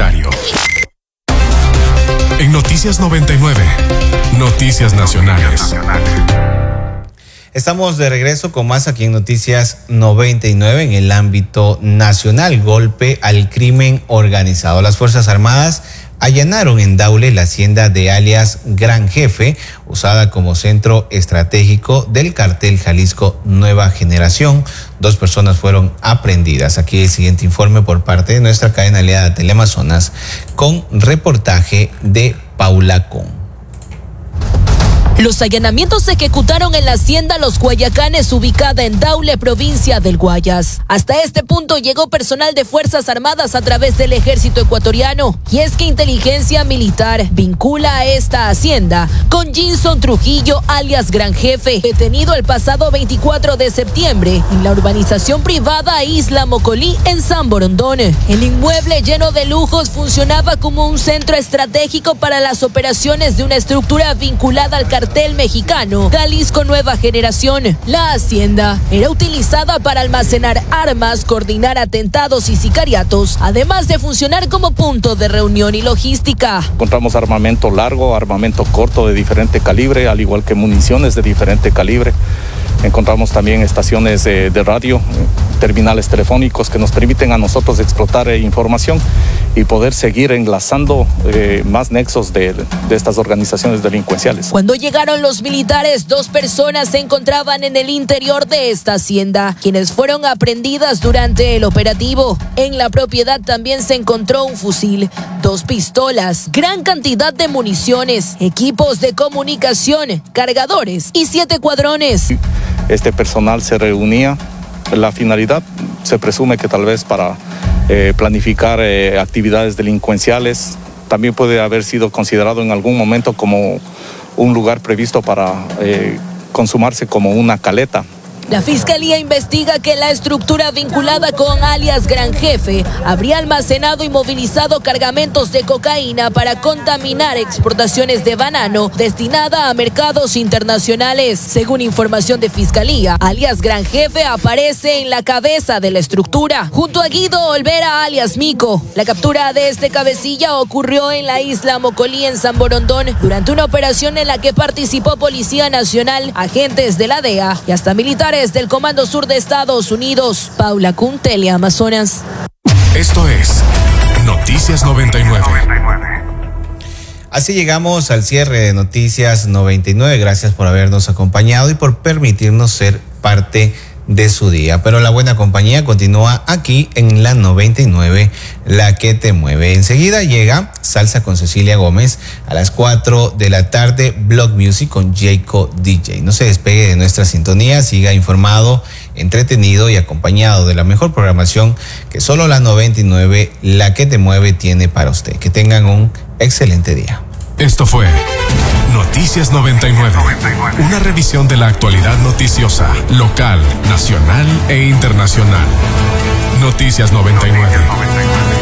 Universitario. En Noticias 99, Noticias Nacionales. Estamos de regreso con más aquí en Noticias 99 en el ámbito nacional. Golpe al crimen organizado. Las Fuerzas Armadas allanaron en Daule la hacienda de alias Gran Jefe, usada como centro estratégico del cartel Jalisco Nueva Generación. 2 personas fueron aprehendidas. Aquí el siguiente informe por parte de nuestra cadena aliada Teleamazonas con reportaje de Paula Con. Los allanamientos se ejecutaron en la hacienda Los Guayacanes, ubicada en Daule, provincia del Guayas. Hasta este punto llegó personal de Fuerzas Armadas a través del ejército ecuatoriano. Y es que inteligencia militar vincula a esta hacienda con Jinson Trujillo, alias Gran Jefe, detenido el pasado 24 de septiembre en la urbanización privada Isla Mocolí, en San Borondón. El inmueble lleno de lujos funcionaba como un centro estratégico para las operaciones de una estructura vinculada al cartel mexicano Jalisco Nueva Generación. La hacienda era utilizada para almacenar armas, coordinar atentados y sicariatos, además de funcionar como punto de reunión y logística. Encontramos armamento largo, armamento corto de diferente calibre, al igual que municiones de diferente calibre. Encontramos también estaciones de radio, terminales telefónicos que nos permiten a nosotros explotar información y poder seguir enlazando más nexos de estas organizaciones delincuenciales. Cuando llegaron los militares, 2 personas se encontraban en el interior de esta hacienda, quienes fueron aprehendidas durante el operativo. En la propiedad también se encontró un fusil, 2 pistolas, gran cantidad de municiones, equipos de comunicación, cargadores y 7 cuadrones. Este personal se reunía. La finalidad se presume que tal vez para planificar actividades delincuenciales. También puede haber sido considerado en algún momento como un lugar previsto para consumarse como una caleta. La Fiscalía investiga que la estructura vinculada con alias Gran Jefe habría almacenado y movilizado cargamentos de cocaína para contaminar exportaciones de banano destinada a mercados internacionales. Según información de Fiscalía, alias Gran Jefe aparece en la cabeza de la estructura, junto a Guido Olvera, alias Mico. La captura de este cabecilla ocurrió en la Isla Mocolí, en San Borondón, durante una operación en la que participó Policía Nacional, agentes de la DEA y hasta militares del Comando Sur de Estados Unidos. Paula Kun, Teleamazonas. Esto es Noticias 99. Así llegamos al cierre de Noticias 99. Gracias por habernos acompañado y por permitirnos ser parte de su día. Pero la buena compañía continúa aquí en la 99, la que te mueve. Enseguida llega Salsa con Cecilia Gómez a las 4 de la tarde, Blog Music con Jayco DJ. No se despegue de nuestra sintonía, siga informado, entretenido y acompañado de la mejor programación que solo la 99, la que te mueve, tiene para usted. Que tengan un excelente día. Esto fue Noticias 99, una revisión de la actualidad noticiosa, local, nacional e internacional. Noticias 99.